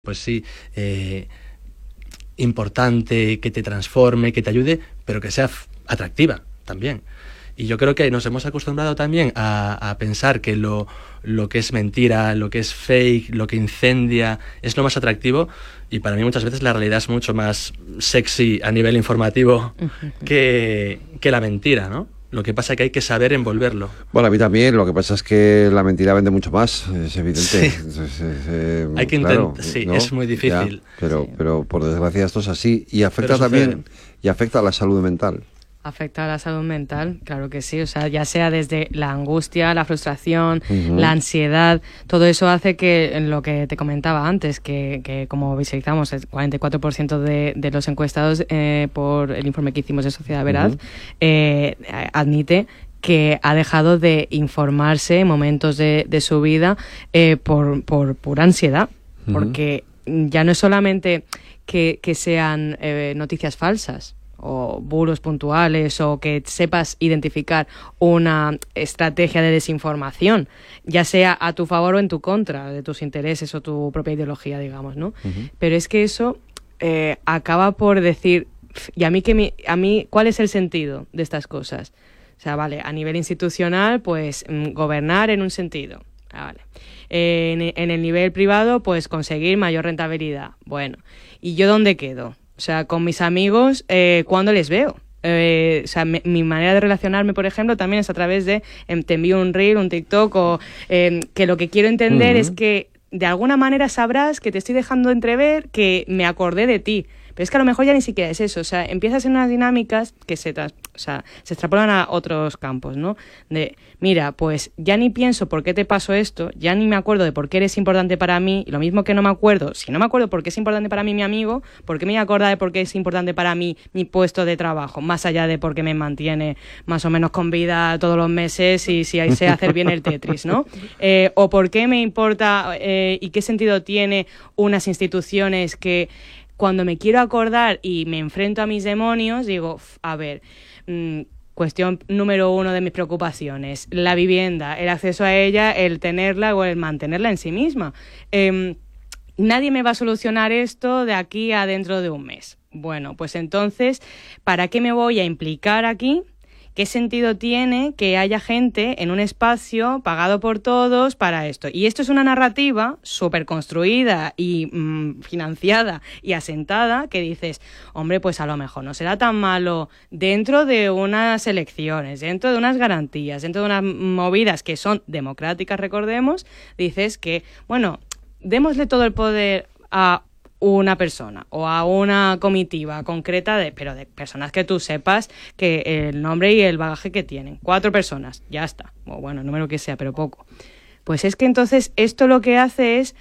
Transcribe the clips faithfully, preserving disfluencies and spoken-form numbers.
pues sí, eh, importante, que te transforme, que te ayude, pero que sea f- atractiva también. Y yo creo que nos hemos acostumbrado también a, a pensar que lo, lo que es mentira, lo que es fake, lo que incendia, es lo más atractivo, y para mí muchas veces la realidad es mucho más sexy a nivel informativo que, que la mentira, ¿no? Lo que pasa es que hay que saber envolverlo. Bueno, a mí también, lo que pasa es que la mentira vende mucho más, es evidente. Sí. Entonces, eh, Hay que claro, intentar, sí, ¿no? es muy difícil. Ya, pero, Sí. pero por desgracia esto es así y afecta Pero también, sucede. y afecta a la salud mental. Afecta a la salud mental, claro que sí, o sea, ya sea desde la angustia, la frustración, Ujú. la ansiedad, todo eso hace que, lo que te comentaba antes, que, que como visualizamos, el cuarenta y cuatro por ciento de, de los encuestados eh, por el informe que hicimos de Sociedad Veraz, Ujú. eh, admite que ha dejado de informarse en momentos de, de su vida eh, por, por pura ansiedad, Ujú. porque ya no es solamente que, que sean eh, noticias falsas o bulos puntuales o que sepas identificar una estrategia de desinformación, ya sea a tu favor o en tu contra, de tus intereses o tu propia ideología, digamos, ¿no? Ujú. Pero es que eso eh, acaba por decir, ¿y a mí, que mi, a mí cuál es el sentido de estas cosas? O sea, vale, a nivel institucional, pues mm, gobernar en un sentido. Ah, vale. Eh, en, en el nivel privado, pues conseguir mayor rentabilidad. Bueno, ¿y yo dónde quedo? O sea, con mis amigos, eh, ¿cuándo les veo? Eh, o sea, me, mi manera de relacionarme, por ejemplo, también es a través de eh, te envío un reel, un TikTok, o eh, que lo que quiero entender Ujú. es que de alguna manera sabrás que te estoy dejando entrever que me acordé de ti. Pero es que a lo mejor ya ni siquiera es eso. O sea, empiezas en unas dinámicas que se, tras, o sea, se extrapolan a otros campos, ¿no? De, mira, pues ya ni pienso por qué te pasó esto, ya ni me acuerdo de por qué eres importante para mí, y lo mismo que no me acuerdo, si no me acuerdo por qué es importante para mí mi amigo, ¿por qué me voy a acordar de por qué es importante para mí mi puesto de trabajo? Más allá de por qué me mantiene más o menos con vida todos los meses y si sé hacer bien el Tetris, ¿no? Eh, o por qué me importa eh, y qué sentido tiene unas instituciones que cuando me quiero acordar y me enfrento a mis demonios, digo, a ver, mmm, cuestión número uno de mis preocupaciones, la vivienda, el acceso a ella, el tenerla o el mantenerla en sí misma. Eh, nadie me va a solucionar esto de aquí a dentro de un mes. Bueno, pues entonces, ¿para qué me voy a implicar aquí? ¿Qué sentido tiene que haya gente en un espacio pagado por todos para esto? Y esto es una narrativa súper construida y mmm, financiada y asentada que dices, hombre, pues a lo mejor no será tan malo dentro de unas elecciones, dentro de unas garantías, dentro de unas movidas que son democráticas, recordemos, dices que, bueno, démosle todo el poder a una persona o a una comitiva concreta, de, pero de personas que tú sepas que el nombre y el bagaje que tienen. Cuatro personas, ya está. O bueno, el número que sea, pero poco. Pues es que entonces esto lo que hace es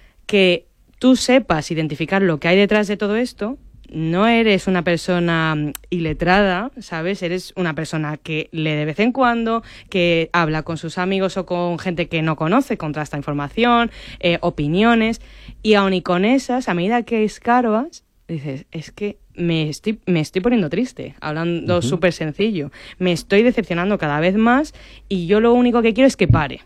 que tú sepas identificar lo que hay detrás de todo esto. No eres una persona iletrada, ¿sabes? Eres una persona que lee de vez en cuando, que habla con sus amigos o con gente que no conoce, contrasta información, eh, opiniones, y aun y con esas, a medida que escarbas, dices, es que me estoy, me estoy poniendo triste, hablando Ujú. súper sencillo. Me estoy decepcionando cada vez más y yo lo único que quiero es que pare.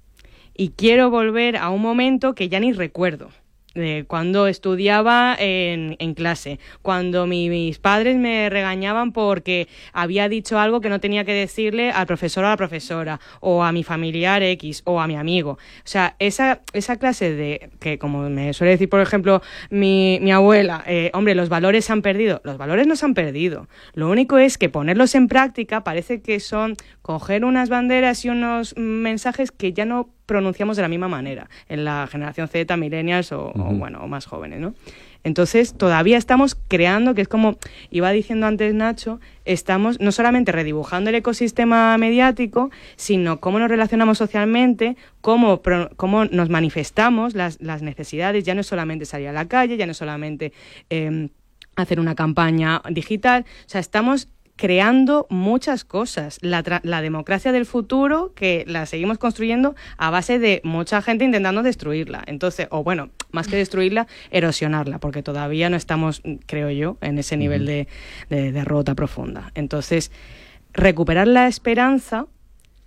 Y quiero volver a un momento que ya ni recuerdo. De cuando estudiaba en, en clase, cuando mi, mis padres me regañaban porque había dicho algo que no tenía que decirle al profesor o a la profesora, o a mi familiar X, o a mi amigo. O sea, esa, esa clase de, que como me suele decir, por ejemplo, mi, mi abuela, eh, hombre, los valores se han perdido. Los valores no se han perdido. Lo único es que ponerlos en práctica parece que son coger unas banderas y unos mensajes que ya no pronunciamos de la misma manera en la generación Z, millennials o, uh-huh. o bueno, o más jóvenes, ¿no? Entonces todavía estamos creando, que es como iba diciendo antes Nacho, estamos no solamente redibujando el ecosistema mediático, sino cómo nos relacionamos socialmente, cómo, cómo nos manifestamos las, las necesidades. Ya no es solamente salir a la calle, ya no es solamente eh, hacer una campaña digital, o sea, estamos creando muchas cosas. La, tra- la democracia del futuro, que la seguimos construyendo a base de mucha gente intentando destruirla. Entonces, o bueno, más que destruirla, erosionarla, porque todavía no estamos, creo yo, en ese nivel de, de derrota profunda. Entonces, recuperar la esperanza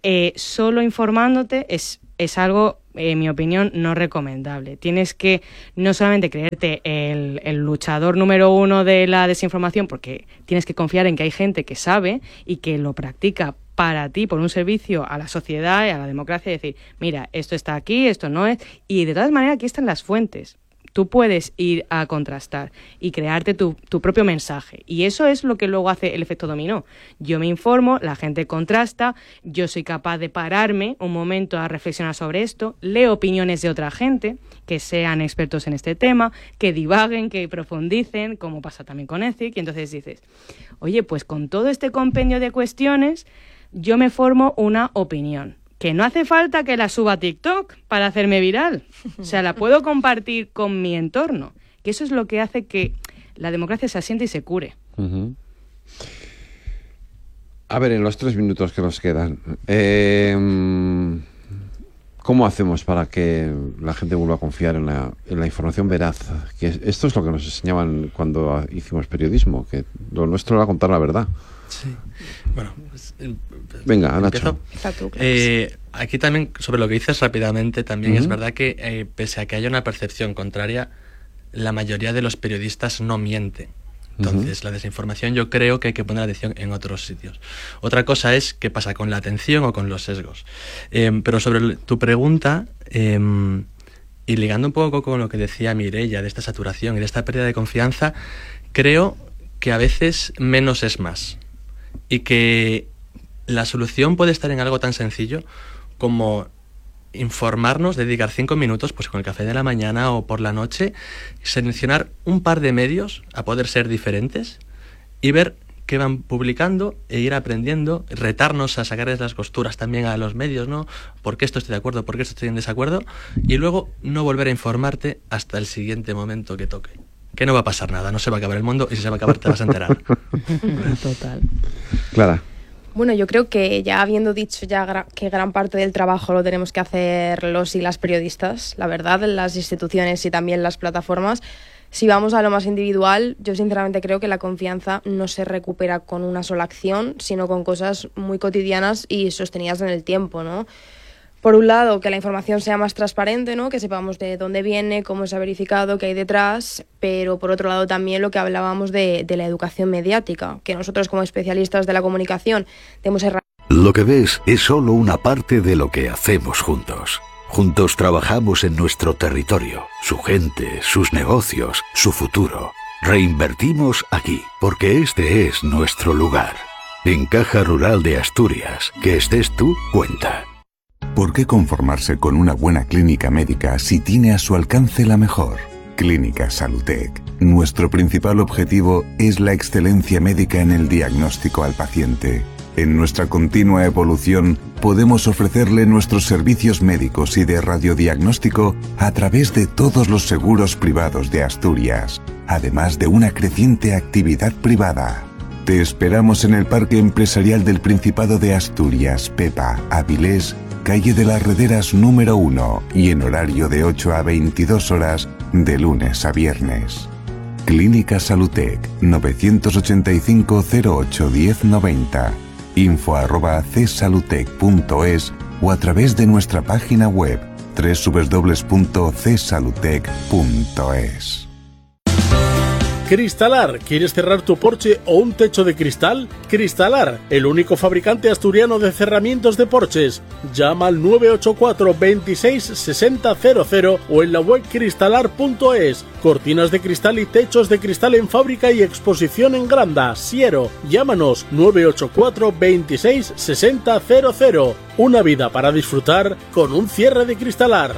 eh, solo informándote es, es algo, en mi opinión, no recomendable. Tienes que no solamente creerte el, el luchador número uno de la desinformación, porque tienes que confiar en que hay gente que sabe y que lo practica para ti, por un servicio a la sociedad y a la democracia, y decir, mira, esto está aquí, esto no es, y de todas maneras aquí están las fuentes. Tú puedes ir a contrastar y crearte tu, tu propio mensaje. Y eso es lo que luego hace el efecto dominó. Yo me informo, la gente contrasta, yo soy capaz de pararme un momento a reflexionar sobre esto, leo opiniones de otra gente que sean expertos en este tema, que divaguen, que profundicen, como pasa también con Ethic, y entonces dices, oye, pues con todo este compendio de cuestiones, yo me formo una opinión. Que no hace falta que la suba a TikTok para hacerme viral. O sea, la puedo compartir con mi entorno. Que eso es lo que hace que la democracia se asiente y se cure. Uh-huh. A ver, en los tres minutos que nos quedan, eh, ¿cómo hacemos para que la gente vuelva a confiar en la, en la información veraz? Que esto es lo que nos enseñaban cuando hicimos periodismo, que lo nuestro era contar la verdad. Sí. Bueno, pues, eh, venga, Nacho. Eh, aquí también, sobre lo que dices rápidamente, también uh-huh. es verdad que eh, pese a que haya una percepción contraria, la mayoría de los periodistas no mienten. Entonces, uh-huh. la desinformación yo creo que hay que poner atención en otros sitios. Otra cosa es qué pasa con la atención o con los sesgos. Eh, pero sobre tu pregunta, eh, y ligando un poco con lo que decía Mireia de esta saturación y de esta pérdida de confianza, creo que a veces menos es más. Y que la solución puede estar en algo tan sencillo como informarnos, dedicar cinco minutos pues con el café de la mañana o por la noche, seleccionar un par de medios a poder ser diferentes y ver qué van publicando e ir aprendiendo, retarnos a sacarles las costuras también a los medios, ¿no? ¿Por qué esto estoy de acuerdo? ¿Por qué esto estoy en desacuerdo? Y luego no volver a informarte hasta el siguiente momento que toque. Que no va a pasar nada, no se va a acabar el mundo y si se va a acabar te vas a enterar. Total. Clara. Bueno, yo creo que ya habiendo dicho ya gra- que gran parte del trabajo lo tenemos que hacer los y las periodistas, la verdad, las instituciones y también las plataformas, si vamos a lo más individual, yo sinceramente creo que la confianza no se recupera con una sola acción, sino con cosas muy cotidianas y sostenidas en el tiempo, ¿no? Por un lado, que la información sea más transparente, ¿no? Que sepamos de dónde viene, cómo se ha verificado, qué hay detrás, pero por otro lado también lo que hablábamos de, de la educación mediática, que nosotros como especialistas de la comunicación tenemos herramientas. Lo que ves es solo una parte de lo que hacemos juntos. Juntos trabajamos en nuestro territorio, su gente, sus negocios, su futuro. Reinvertimos aquí, porque este es nuestro lugar. En Caja Rural de Asturias, que estés tú, cuenta. ¿Por qué conformarse con una buena clínica médica si tiene a su alcance la mejor? Clínica Salutec. Nuestro principal objetivo es la excelencia médica en el diagnóstico al paciente. En nuestra continua evolución, podemos ofrecerle nuestros servicios médicos y de radiodiagnóstico a través de todos los seguros privados de Asturias, además de una creciente actividad privada. Te esperamos en el Parque Empresarial del Principado de Asturias, Pepa, Avilés, calle de las Rederas número uno y en horario de ocho a veintidós horas de lunes a viernes. Clínica Salutec novecientos ochenta y cinco cero ocho diez noventa, info arroba csalutec punto es o a través de nuestra página web doble u doble u doble u punto c salutec punto es. Cristalar, ¿quieres cerrar tu porche o un techo de cristal? Cristalar, el único fabricante asturiano de cerramientos de porches. Llama al nueve ocho cuatro, veintiséis, sesenta, cero cero o en la web cristalar punto es. Cortinas de cristal y techos de cristal en fábrica y exposición en Granda, Siero. Llámanos nueve ocho cuatro, veintiséis, sesenta, cero cero. Una vida para disfrutar con un cierre de Cristalar.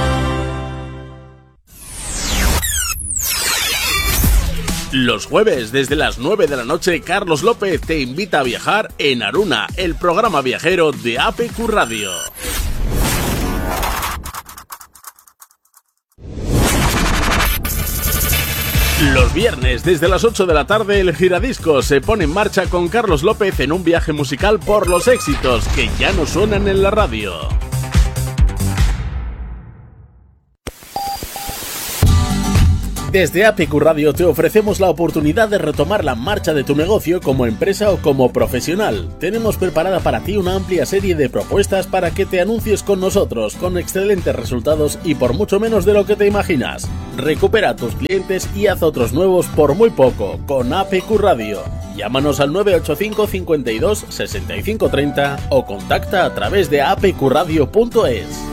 Los jueves, desde las nueve de la noche, Carlos López te invita a viajar en Aruna, el programa viajero de A P Q Radio. Los viernes, desde las ocho de la tarde, el Giradiscos se pone en marcha con Carlos López en un viaje musical por los éxitos que ya no suenan en la radio. Desde A P Q Radio te ofrecemos la oportunidad de retomar la marcha de tu negocio como empresa o como profesional. Tenemos preparada para ti una amplia serie de propuestas para que te anuncies con nosotros, con excelentes resultados y por mucho menos de lo que te imaginas. Recupera a tus clientes y haz otros nuevos por muy poco con A P Q Radio. Llámanos al nueve ocho cinco, cincuenta y dos, sesenta y cinco treinta o contacta a través de a p q radio punto es.